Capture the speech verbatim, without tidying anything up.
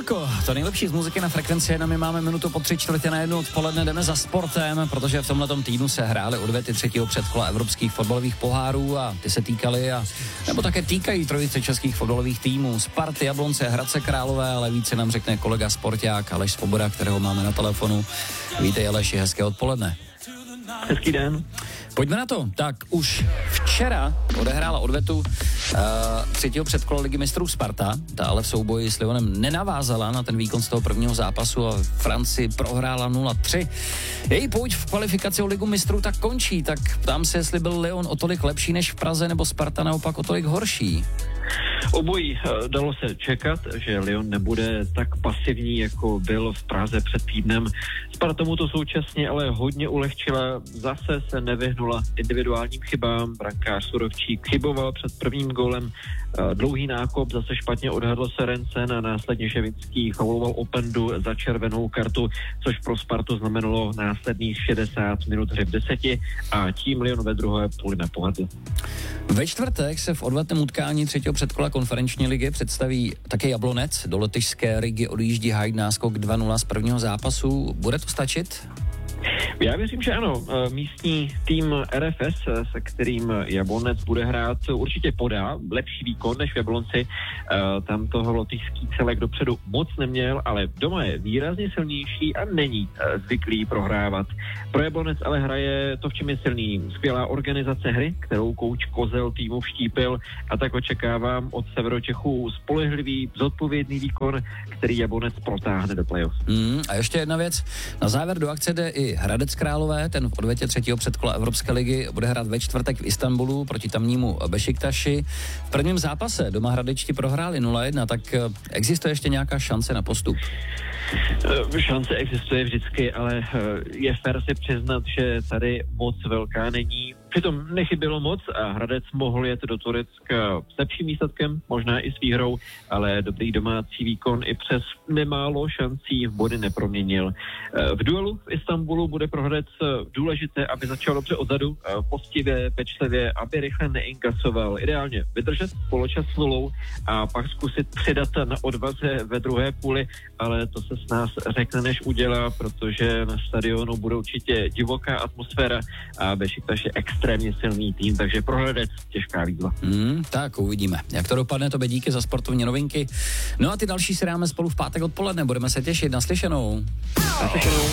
Radko, to nejlepší z muziky na Frekvenci jedna, my máme minutu po tři čtvrtě na jednu odpoledne, jdeme za sportem, protože v tomhletom týdnu se hrály odvety třetího předkola evropských fotbalových pohárů a ty se týkaly a nebo také týkají trojice českých fotbalových týmů Sparty, Jablonce, Hradce Králové, ale více nám řekne kolega sporták Aleš Svoboda, kterého máme na telefonu. Vítej Aleši, hezké odpoledne. Hezký den. Pojďme na to. Tak už včera odehrála odvetu uh, třetího předkola Ligy mistrů Sparta, ta ale v souboji s Lyonem nenavázala na ten výkon z toho prvního zápasu a Francii prohrála nula tři. Její pouť v kvalifikaci o Ligu mistrů tak končí, tak ptám se, jestli byl Lyon o tolik lepší než v Praze, nebo Sparta naopak o tolik horší. Obojí dalo se čekat, že Lyon nebude tak pasivní, jako byl v Praze před týdnem. Sparta mu to současně ale hodně ulehčila, zase se nevyhnula individuálním chybám, brankář Surovčík chyboval před prvním gólem, dlouhý nákop, zase špatně odhadl Serencen a následně Ševinský fauloval Opendu za červenou kartu, což pro Spartu znamenalo následných šedesát minut hry v deseti a tím Lyon ve druhé půli nepohadl. Ve čtvrtek se v odvetném utkání třetího předkola konferenční ligy představí také Jablonec. Do lotyšské Rigy odjíždí Hajd náskok dva nula z prvního zápasu. Bude to stačit? Já věřím, že ano. Místní tým R F S, se kterým Jablonec bude hrát, určitě podá lepší výkon než v Jablonci. Tam toho lotyšský celek dopředu moc neměl, ale doma je výrazně silnější a není zvyklý prohrávat. Pro Jablonec ale hraje to, v čem je silný. Skvělá organizace hry, kterou kouč Kozel týmu vštípil, a tak očekávám od Severočechů spolehlivý, zodpovědný výkon, který Jablonec protáhne do playoff. Mm, a ještě jedna věc. Na závěr do akce jde i Hradec Králové, ten v odvětě třetího předkola Evropské ligy bude hrát ve čtvrtek v Istanbulu proti tamnímu Bešiktaši. V prvním zápase doma Hradečti prohráli nula jedna, tak existuje ještě nějaká šance na postup? Šance existuje vždycky, ale je fér si přiznat, že tady moc velká není. Přitom nechybělo moc a Hradec mohl jet do Turecka s lepším výsledkem, možná i s výhrou, ale dobrý domácí výkon i přes nemálo šancí v body neproměnil. V duelu v Istanbulu bude pro Hradec důležité, aby začal dobře odzadu, poctivě, pečlivě, aby rychle neinkasoval. Ideálně vydržet poločas s nulou a pak zkusit přidat na odvaze ve druhé půli, ale to se s nás řekne, než udělá, protože na stadionu bude určitě divoká atmosféra a Bešiktaš je extrémně silný tým, takže pro Hradec těžká výzva. Hmm, tak uvidíme, jak to dopadne, tobě díky za sportovní novinky. No a ty další si dáme spolu v pátek odpoledne, budeme se těšit, naslyšenou. Naslyšenou.